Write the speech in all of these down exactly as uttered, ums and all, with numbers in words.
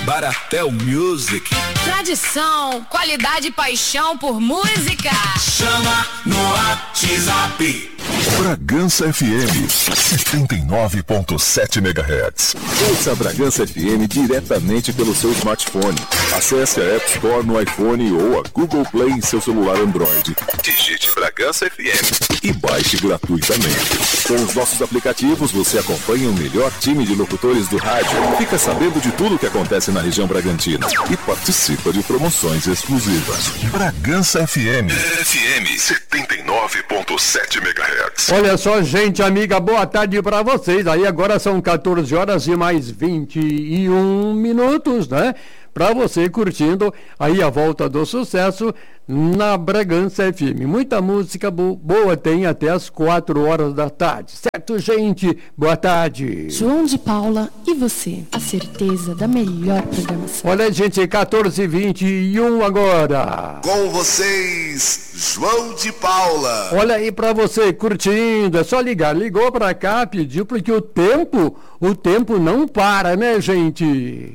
Baratel Music. Tradição, qualidade e paixão por música. Chama no WhatsApp. Bragança F M, setenta e nove ponto sete megahertz. Ouça a Bragança F M diretamente pelo seu smartphone. Acesse a App Store no iPhone ou a Google Play em seu celular Android. Digite Bragança F M e baixe gratuitamente. Com os nossos aplicativos, você acompanha o melhor time de locutores do rádio, fica sabendo de tudo o que acontece na região Bragantina e participa de promoções exclusivas. Bragança F M, F M setenta e nove ponto sete megahertz. Olha só, gente amiga, boa tarde para vocês. Aí agora são quatorze horas e mais vinte e um minutos, né? Para você curtindo aí a volta do sucesso na Bragança F M. Muita música bo- boa tem até as quatro horas da tarde. Certo, gente? Boa tarde. João de Paula e você, a certeza da melhor programação. Olha, gente, quatorze e vinte e um agora. Com vocês, João de Paula. Olha aí pra você curtindo, é só ligar. Ligou pra cá, pediu, porque o tempo, o tempo não para, né, gente?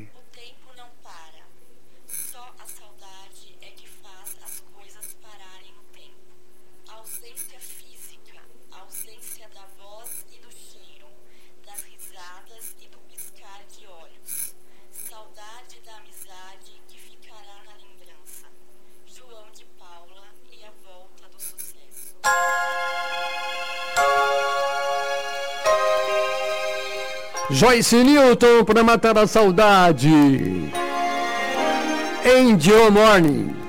Joyce Newton para matar a saudade. Angel Morning.